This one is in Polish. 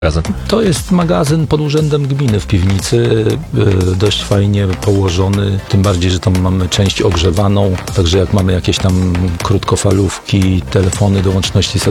magazyn? To jest magazyn pod urzędem gminy w piwnicy, dość fajnie położony, tym bardziej, że tam mamy część ogrzewaną, także jak mamy jakieś tam krótkofalówki, telefony do łączności